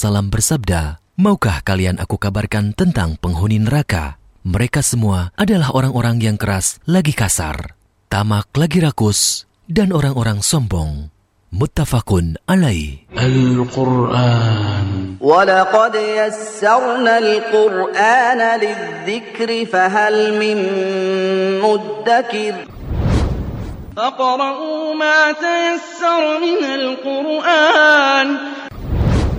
wassalam bersabda, "Maukah kalian aku kabarkan tentang penghuni neraka? Mereka semua adalah orang-orang yang keras lagi kasar, tamak lagi rakus, dan orang-orang sombong." Muttafaqun alaih. Al-Quran. وَلَقَدْ يَسَّرْنَا الْقُرْآنَ لِلذِّكْرِ فَهَلْ مِن مُّدَّكِرٍ فَاقْرَءُوا مَا تَيَسَّرَ مِنَ الْقُرْآنِ